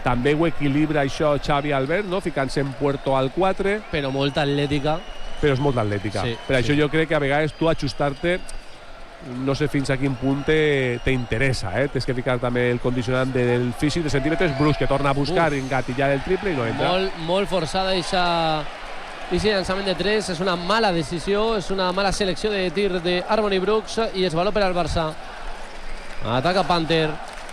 També ho equilibra això Xavi Albert, no? Ficant-se en Puerto al 4. Però molt atlètica. Però és molt atlètica. Sí, per això jo crec que a vegades tu ajustar-te, no sé fins a quin punt t'interessa, Tens que ficar també el condicionant del físic de centímetres. Bruce, que torna a buscar engatillar el triple i no entra. Molt forçada aquest llançament de 3. És una mala decisió, és una mala selecció de tir d'Harmony Brooks i és valor per al Barça. Ataca Panther.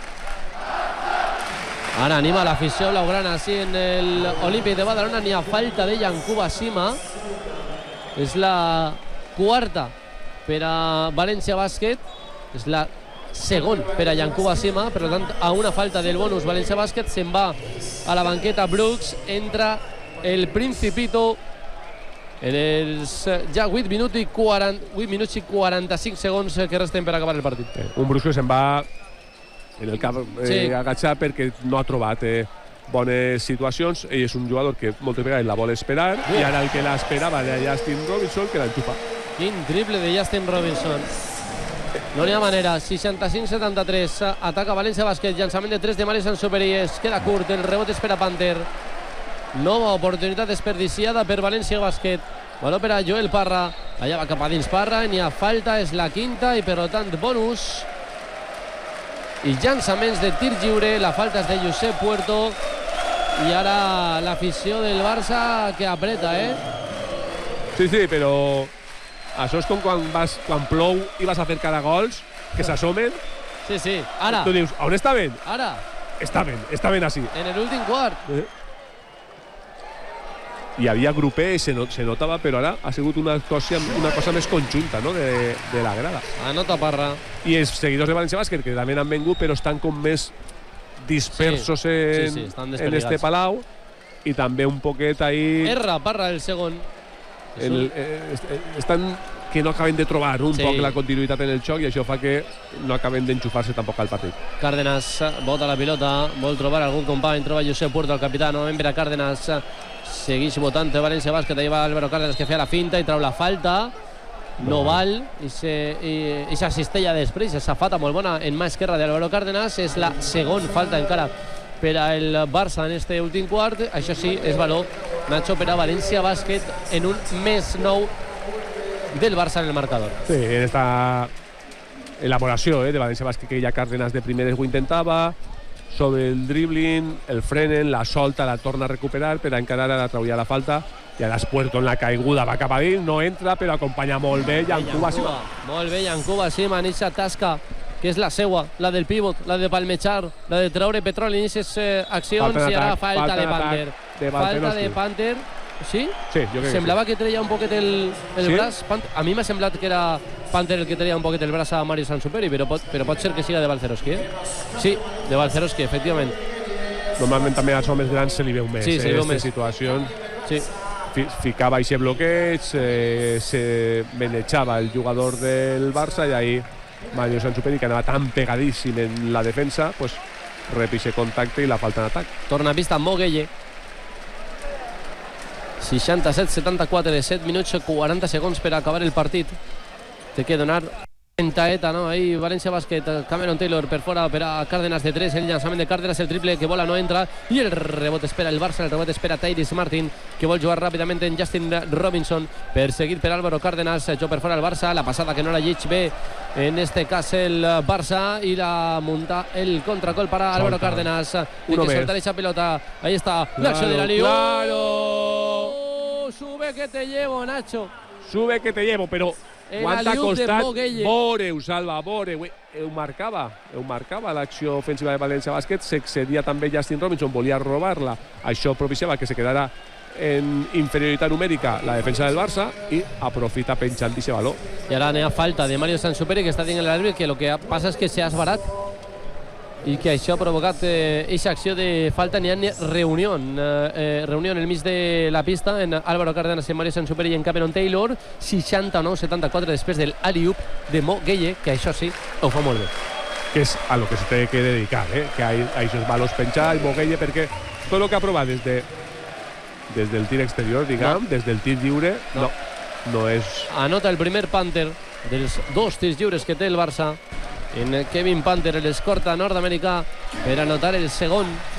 Ara anima l'afició blaugrana així en l'Olímpic de Badalona. N'hi ha falta de Yankuba Sima. És la quarta per a València Bàsquet. És la segon per a Yankuba Sima. Per tant, a una falta del bonus València Bàsquet se'n va a la banqueta Brooks. Entra el Principito en els ja 8 minuts i 45 segons que resten per acabar el partit. Un Brooks que se'n va en el cap agachar perquè no ha trobat bones situacions. Ell és un jugador que moltes vegades la vol esperar i ara el que l'esperava de Justin Robinson, que l'enxufa. Quin triple de Justin Robinson. No n'hi ha manera. 65-73. Ataca València Bàsquet. Llançament de 3 de Mario Sansuperi. Es queda curt. El rebot és per a Panther. Nova oportunitat desperdiciada per València Bàsquet. Valor per a Joel Parra. Allà va cap a dins Parra. N'hi ha falta. És la quinta i per tant bonus. I llançaments de tir lliure. La falta és de Josep Puerto. I ara l'afició del Barça que apreta, Sí, però això és com quan plou i vas a fer cada gols, que s'assomen. Sí. Ara. Tu dius, on està ben? Ara. Està ben així. En l'últim quart. Hi havia gruper, se notava, però ara ha sigut una cosa més conjunta, no?, de la grada. Anota Parra. I els seguidors de València Bàsquet, que també han vengut, però estan com més dispersos en este palau, i també un poquet ahí... Erra Parra el segon. Estan que no acaben de trobar un poc la continuïtat en el xoc i això fa que no acaben d'enxufar-se tampoc al partit. Cárdenas bota la pilota, vol trobar algun company, troba Josep Puerto, el capità, novament per a Cárdenas. Segueix votant València Bàsquet, ahí va Álvaro Cárdenas que feia la finta i trau la falta. No val, i s'assistella després, esa falta molt bona en mà esquerra d'Álvaro Cárdenas. És la segon falta encara per al Barça en este últim quart. Això sí, és valor, Nacho, per a València Bàsquet en un més nou del Barça en el marcador. Sí, en esta elaboració de València Bàsquet, que ja Cárdenas de primeres ho intentava, sobre el dribbling, el frenen, la solta, la torna a recuperar per a encarar a la trauria la falta, i ara Puerto en la caiguda va cap a dins, no entra, però acompanya molt bé Yankuba Sima. Molt bé Yankuba Sima en aquesta tasca que és la seua, la del pivot, la de palmejar, la de treure petroli en aquestes accions, i ara falta de Panther. Falta de Panther. Sí? Sí, jo crec que semblava que treia un poquet el braç. A mi m'ha semblat que era Panther el que treia un poquet el braç a Mario Sansuperi, però pot ser que siga de Balcerowski, Sí, de Balcerowski, efectivament. Normalment també als homes grans se li veu més, se li veu més. Situacions. Sí. Ficava aquest bloqueig, se manejava el jugador del Barça i ahí Mario Sansuperi, que anava tan pegadíssim en la defensa, pues rep aquest contacte i la falta en atac. Torna a pista Mo Gueye. 67-74 de 7 minuts 40 segons per acabar el partit. Té que donar ventaeta, no? Ahí València Bàsquet, Cameron Taylor per fora per a Cárdenas de 3, el llançament de Cárdenas, el triple que vola no entra, i el rebot espera el Barça, el rebot espera Tyrese Martin, que vol jugar ràpidament en Justin Robinson, perseguit per Álvaro Cárdenas, jo per fora el Barça, la passada que no la llig bé, en este cas el Barça, i la munta el contracol para Álvaro Cárdenas, hay que soltar esa pelota, ahí está, l'acció de la Liu. Sube que te llevo, Nacho. Sube que te llevo, però quant ha costat Boreu, Salva, Boreu, ho marcava l'acció ofensiva de València Bàsquet, s'excedia també Justin Robinson, volia robar-la, això propiciava que se quedara en inferioritat numèrica la defensa del Barça i aprofita penjant aquest valor. I ara n'hi ha falta de Mario Sansuperi, que està dient l'àrbitre que el que passa és que s'ha esbarat i que això ha provocat aquesta acció de falta. N'hi ha reunió en el mig de la pista en Álvaro Cárdenas, en Mario Sansuperi i en Cameron Taylor. 69-74 després del alley-oop de Mo Gueye, que això sí, ho fa molt bé. Que és a lo que se té que dedicar, que a aquests valors penjar, Mo Gueye, perquè tot el que ha provat des del tir exterior, diguem, des del tir lliure, no és... Anota el primer Panther dels dos tirs lliures que té el Barça. En Kevin Panther, l'escorta nord-americà, per anotar el segon